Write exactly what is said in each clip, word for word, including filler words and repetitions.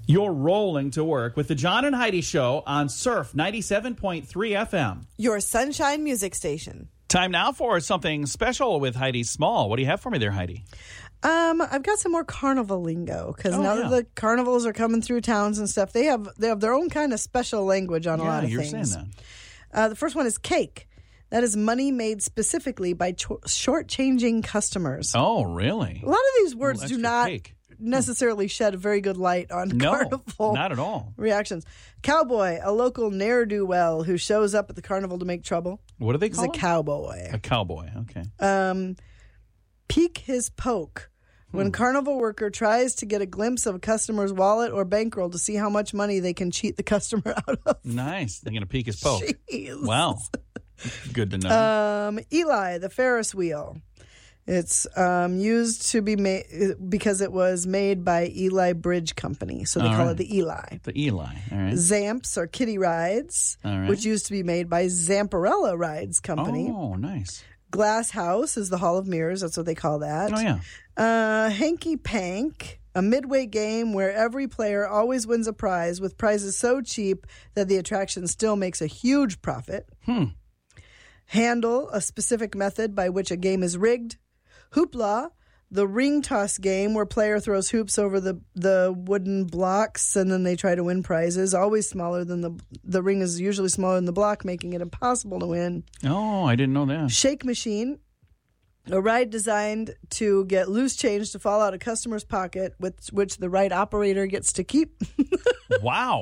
You're rolling to work with the John and Heidi Show on Surf ninety-seven point three F M. Your Sunshine Music Station. Time now for something special with Heidi Small. What do you have for me there, Heidi? Um, I've got some more carnival lingo because Oh, now yeah. that the carnivals are coming through towns and stuff, they have they have their own kind of special language on a yeah, lot of you're things. saying Uh, the first one is cake. That is money made specifically by cho- shortchanging customers. that. Oh, really? A lot of these words Little do extra not cake. necessarily shed a very good light on No, carnival not at all. reactions. Cowboy, a local ne'er-do-well who shows up at the carnival to make trouble. What do they He's call a him? cowboy. A cowboy, okay. Um, peek his poke. When Hmm. a carnival worker tries to get a glimpse of a customer's wallet or bankroll to see how much money they can cheat the customer out of. Nice. They're going to peek his poke. Jeez. Wow. Good to know. Um, Eli, the Ferris wheel. It's um, used to be made because it was made by Eli Bridge Company, so they All call right. it the Eli. the Eli, all right. Zamps or kiddie rides, All right. which used to be made by Zamparella Rides Company. Oh, nice. Glass House is the Hall of Mirrors. That's what they call that. Oh, yeah. Uh, Hanky Pank, a midway game where every player always wins a prize with prizes so cheap that the attraction still makes a huge profit. Hmm. Handle, a specific method by which a game is rigged. Hoopla, the ring toss game where player throws hoops over the, the wooden blocks and then they try to win prizes. Always smaller than the the ring is usually smaller than the block, making it impossible to win. Oh, I didn't know that. Shake Machine, a ride designed to get loose change to fall out of customer's pocket, with which the ride operator gets to keep. Wow.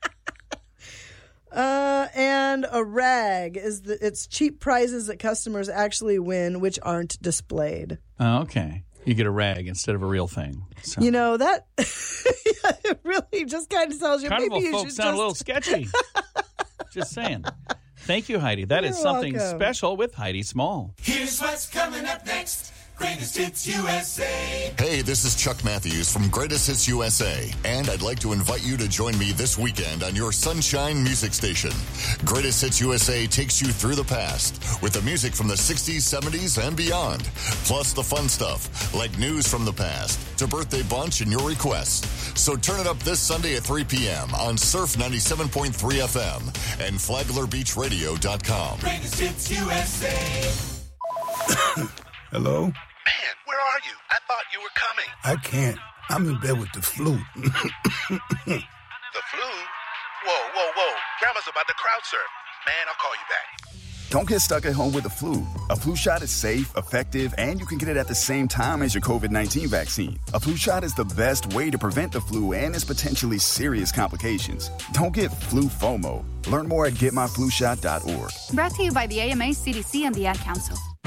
Uh, and a rag is the, it's cheap prizes that customers actually win, which aren't displayed. Oh, okay. You get a rag instead of a real thing. So. You know that yeah, it really just kind of tells you Carnival maybe you folks should sound just a little sketchy. Just saying. Thank you, Heidi. That is You're something welcome. special with Heidi Small. Here's what's coming up next. Greatest Hits U S A. Hey, this is Chuck Matthews from Greatest Hits U S A, and I'd like to invite you to join me this weekend on your Sunshine Music Station. Greatest Hits U S A takes you through the past with the music from the sixties, seventies, and beyond, plus the fun stuff like news from the past to birthday bunch and your requests. So turn it up this Sunday at three p.m. on Surf ninety-seven point three F M and Flagler Beach Radio dot com. Greatest Hits U S A. Hello? Man, where are you? I thought you were coming. I can't. I'm in bed with the flu. The flu? Whoa, whoa, whoa. Grandma's about to crowd surf. Man, I'll call you back. Don't get stuck at home with the flu. A flu shot is safe, effective, and you can get it at the same time as your covid nineteen vaccine. A flu shot is the best way to prevent the flu and its potentially serious complications. Don't get flu FOMO. Learn more at get my flu shot dot org. Brought to you by the A M A, C D C, and the Ad Council.